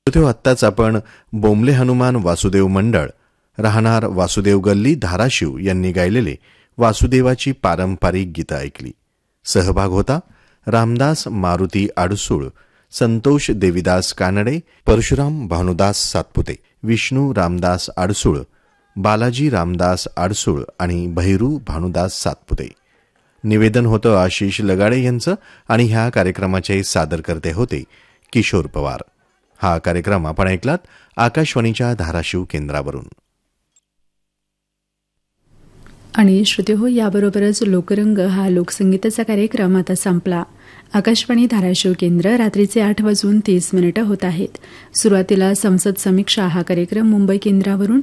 आत्ताच आपण बोंबले हनुमान वासुदेव मंडळ राहणार वासुदेव गल्ली धाराशिव यांनी गायलेले वासुदेवाची पारंपरिक गीतं ऐकली. सहभाग होता रामदास मारुती आडसूळ, संतोष देविदास कानडे, परशुराम भानुदास सातपुते, विष्णू रामदास आडसूळ, बालाजी रामदास आडसूळ आणि भैरू भानुदास सातपुते. निवेदन होतं आशिष लगाडे यांचं आणि ह्या कार्यक्रमाचे सादरकर्ते होते किशोर पवार. हा कार्यक्रम आपण ऐकलात आकाशवाणीच्या धाराशिव केंद्रावरून. आणि श्रोतेहो, याबरोबरच लोकरंग हा लोकसंगीताचा कार्यक्रम आता संपला. आकाशवाणी धाराशिव केंद्र रात्रीचे 8:30 होत आहेत. सुरुवातीला संसद समीक्षा हा कार्यक्रम मुंबई केंद्रावरून,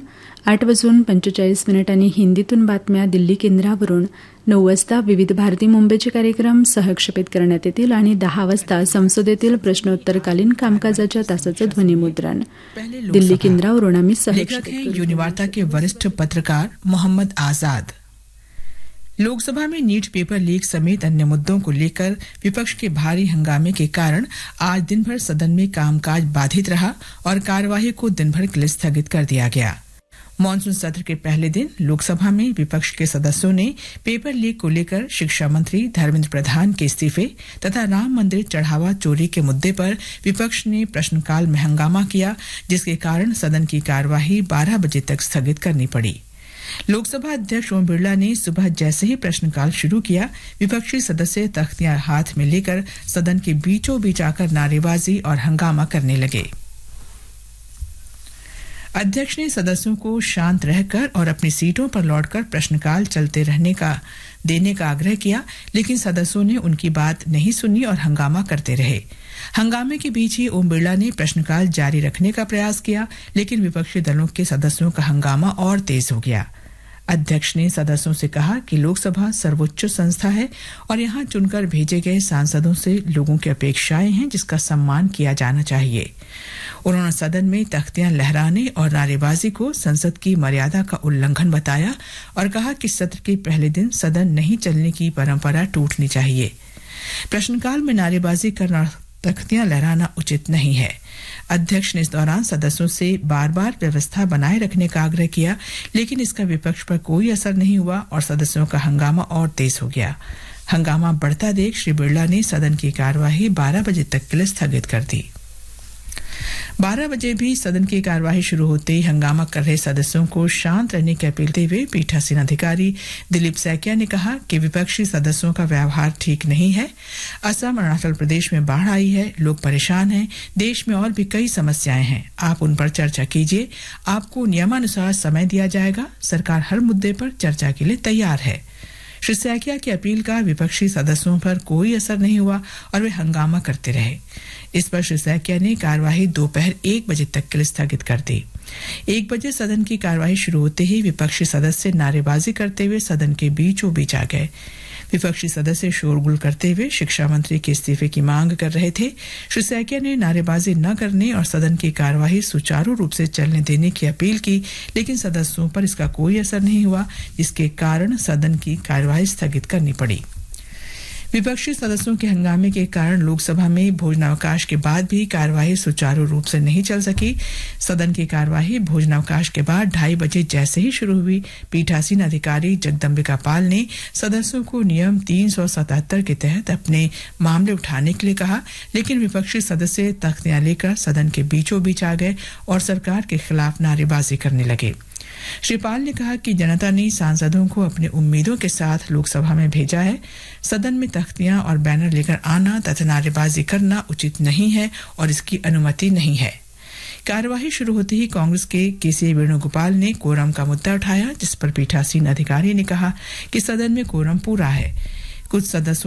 8:45 हिंदीतून बातम्या दिल्ली केंद्रावरून, 9 वाजता विविध भारती मुंबईचे कार्यक्रम सहक्षेपित करण्यात येतील आणि 10 वाजता संसदेतील प्रश्नोत्तरकालीन कामकाजाच्या तासाचं ध्वनिमुद्रण दिल्ली केंद्रावरून आम्ही सहक्षेपित करू. युनिवार्ता के वरिष्ठ पत्रकार मोहम्मद आजाद. लोकसभा में नीट पेपर लीक समेत अन्य मुद्दों को लेकर विपक्ष के भारी हंगामे के कारण आज दिन भर सदन में कामकाज बाधित रहा और कार्यवाही को दिन भर के लिए स्थगित कर दिया गया. मॉनसून सत्र के पहले दिन लोकसभा में विपक्ष के सदस्यों ने पेपर लीक को लेकर शिक्षा मंत्री धर्मेंद्र प्रधान के इस्तीफे तथा राम मंदिर चढ़ावा चोरी के मुद्दे पर विपक्ष ने प्रश्नकाल में हंगामा किया, जिसके कारण सदन की कार्यवाही 12 बजे तक स्थगित करनी पड़ी. लोकसभा अध्यक्ष ओम बिरला ने सुबह जैसे ही प्रश्नकाल शुरू किया, विपक्षी सदस्य तख्तियां हाथ में लेकर सदन के बीचों बीच आकर नारेबाजी और हंगामा करने लगे. अध्यक्ष ने सदस्यों को शांत रहकर और अपनी सीटों पर लौटकर प्रश्नकाल चलते रहने का देने का आग्रह किया, लेकिन सदस्यों ने उनकी बात नहीं सुनी और हंगामा करते रहे. हंगामे के बीच ही ओम बिरला ने प्रश्नकाल जारी रखने का प्रयास किया, लेकिन विपक्षी दलों के सदस्यों का हंगामा और तेज हो गया. अध्यक्ष ने सदस्यों से कहा कि लोकसभा सर्वोच्च संस्था है और यहां चुनकर भेजे गए सांसदों से लोगों की अपेक्षाएं हैं, जिसका सम्मान किया जाना चाहिए. उन्होंने सदन में तख्तियां लहराने और नारेबाजी को संसद की मर्यादा का उल्लंघन बताया और कहा कि सत्र के पहले दिन सदन नहीं चलने की परंपरा टूटनी चाहिए. प्रश्नकाल में नारेबाजी करना, तख्तियां लहराना उचित नहीं है. अध्यक्ष ने इस दौरान सदस्यों से बार बार व्यवस्था बनाए रखने का आग्रह किया, लेकिन इसका विपक्ष पर कोई असर नहीं हुआ और सदस्यों का हंगामा और तेज हो गया. हंगामा बढ़ता देख श्री बिरला ने सदन की कार्यवाही 12 बजे तक के लिए स्थगित कर दी. 12 बजे भी सदन की कार्यवाही शुरू होते ही हंगामा कर रहे सदस्यों को शांत रहने की अपील करते हुए पीठासीन अधिकारी दिलीप सैकिया ने कहा कि विपक्षी सदस्यों का व्यवहार ठीक नहीं है. असम, अरुणाचल प्रदेश में बाढ़ आई है, लोग परेशान हैं, देश में और भी कई समस्याएं हैं, आप उन पर चर्चा कीजिए, आपको नियमानुसार समय दिया जाएगा, सरकार हर मुद्दे पर चर्चा के लिए तैयार है. श्री सैकिया की अपील का विपक्षी सदस्यों पर कोई असर नहीं हुआ और वे हंगामा करते रहे. इस पर श्री सैकिया ने कार्यवाही दोपहर 1 बजे तक के लिए स्थगित कर दी. 1 बजे सदन की कार्यवाही शुरू होते ही विपक्षी सदस्य नारेबाजी करते हुए सदन के बीचों बीच आ गए. विपक्षी सदस्य शोरगुल करते हुए शिक्षा मंत्री के इस्तीफे की मांग कर रहे थे. श्री सैकिया ने नारेबाजी न करने और सदन की कार्यवाही सुचारू रूप से चलने देने की अपील की, लेकिन सदस्यों पर इसका कोई असर नहीं हुआ, जिसके कारण सदन की कार्यवाही स्थगित करनी पड़ी. विपक्षी सदस्यों के हंगामे के कारण लोकसभा में भोजनावकाश के बाद भी कार्यवाही सुचारू रूप से नहीं चल सकी. सदन की कार्यवाही भोजनावकाश के बाद 2:30 बजे जैसे ही शुरू हुई, पीठासीन अधिकारी जगदम्बिका पाल ने सदस्यों को नियम 377 के तहत अपने मामले उठाने के लिए कहा, लेकिन विपक्षी सदस्य तख्तियां लेकर सदन के बीचों बीच आ गए और सरकार के खिलाफ नारेबाजी करने लगे. श्री पाल ने कहा कि जनता ने सांसदों को अपने उम्मीदों के साथ लोकसभा में भेजा है. सदन में तख्तियां और बैनर लेकर आना तथा नारेबाजी करना उचित नहीं है और इसकी अनुमति नहीं है. कार्यवाही शुरू होते ही कांग्रेस के केसी वेणुगोपाल ने कोरम का मुद्दा उठाया, जिस पर पीठासीन अधिकारी ने कहा कि सदन में कोरम पूरा है. कुछ सदस्यों